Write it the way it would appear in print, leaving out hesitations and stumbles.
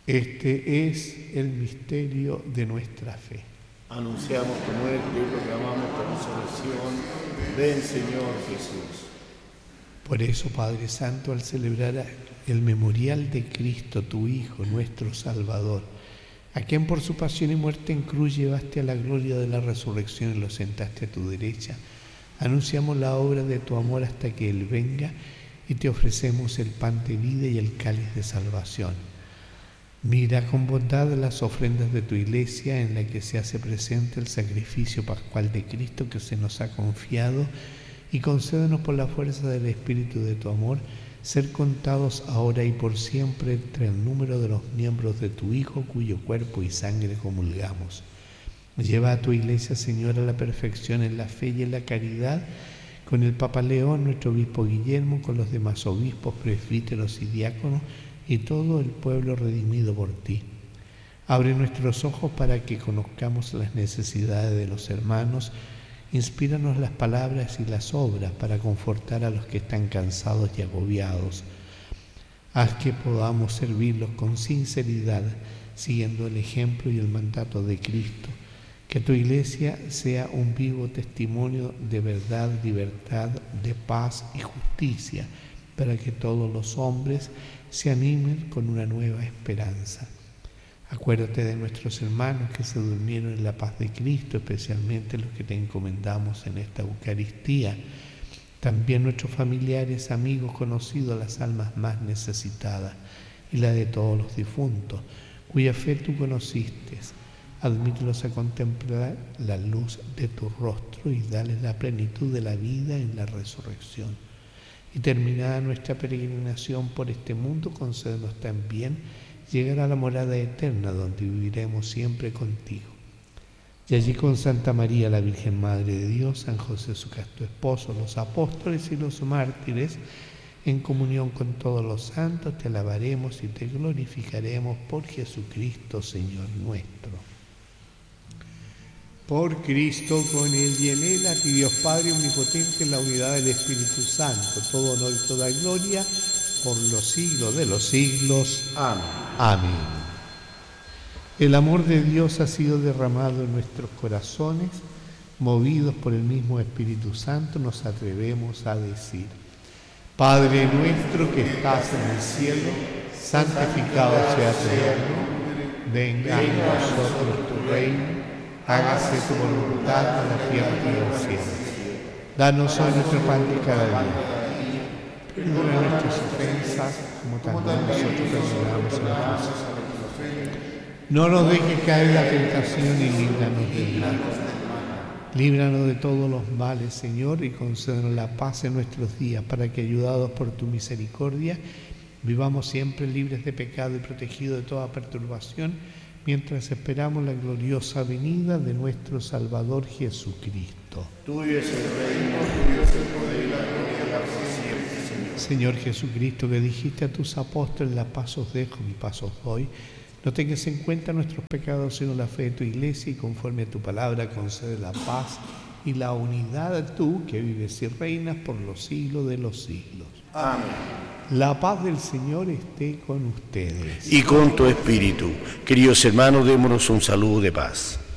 Este es el misterio de nuestra fe. Anunciamos tu muerte y proclamamos tu resurrección. Ven, Señor Jesús. Por eso, Padre Santo, al celebrar el memorial de Cristo, tu Hijo, nuestro Salvador, a quien por su pasión y muerte en cruz llevaste a la gloria de la resurrección y lo sentaste a tu derecha, anunciamos la obra de tu amor hasta que Él venga y te ofrecemos el pan de vida y el cáliz de salvación. Mira con bondad las ofrendas de tu Iglesia en la que se hace presente el sacrificio pascual de Cristo que se nos ha confiado y concédenos por la fuerza del Espíritu de tu amor ser contados ahora y por siempre entre el número de los miembros de tu Hijo cuyo cuerpo y sangre comulgamos. Lleva a tu Iglesia, Señor, a la perfección en la fe y en la caridad, con el Papa León, nuestro obispo Guillermo, con los demás obispos, presbíteros y diáconos, y todo el pueblo redimido por ti. Abre nuestros ojos para que conozcamos las necesidades de los hermanos. Inspíranos las palabras y las obras para confortar a los que están cansados y agobiados. Haz que podamos servirlos con sinceridad, siguiendo el ejemplo y el mandato de Cristo. Que tu Iglesia sea un vivo testimonio de verdad, libertad, de paz y justicia, para que todos los hombres se animen con una nueva esperanza. Acuérdate de nuestros hermanos que se durmieron en la paz de Cristo, especialmente los que te encomendamos en esta Eucaristía. También nuestros familiares, amigos, conocidos, las almas más necesitadas y la de todos los difuntos, cuya fe tú conociste. Admítelos a contemplar la luz de tu rostro y dales la plenitud de la vida en la resurrección. Y terminada nuestra peregrinación por este mundo, concédenos también llegar a la morada eterna donde viviremos siempre contigo. Y allí con Santa María, la Virgen Madre de Dios, San José su casto esposo, los apóstoles y los mártires, en comunión con todos los santos, te alabaremos y te glorificaremos por Jesucristo, Señor nuestro. Por Cristo, con Él y en Él, a ti Dios Padre omnipotente, en la unidad del Espíritu Santo, todo honor y toda gloria, por los siglos de los siglos. Amén. Amén. El amor de Dios ha sido derramado en nuestros corazones. Movidos por el mismo Espíritu Santo, nos atrevemos a decir: Padre nuestro que estás en el cielo, santificado sea tu nombre. Venga a nosotros tu reino. Hágase tu voluntad en la tierra y en el cielo. Danos hoy nuestro pan de cada día. Perdona nuestras ofensas, como también nosotros perdonamos a los ofensores. No nos dejes caer en la tentación y líbranos del mal. Líbranos de todos los males, Señor, y concédenos la paz en nuestros días, para que, ayudados por tu misericordia, vivamos siempre libres de pecado y protegidos de toda perturbación, mientras esperamos la gloriosa venida de nuestro Salvador Jesucristo. Tuyo es el reino, tuyo es el poder y la gloria por siempre, Señor. Señor Jesucristo, que dijiste a tus apóstoles: la paz os dejo, mi paz os doy, no tengas en cuenta nuestros pecados, sino la fe de tu Iglesia, y conforme a tu palabra concede la paz y la unidad, tú que vives y reinas por los siglos de los siglos. Amén. La paz del Señor esté con ustedes. Y con tu espíritu. Queridos hermanos, démonos un saludo de paz.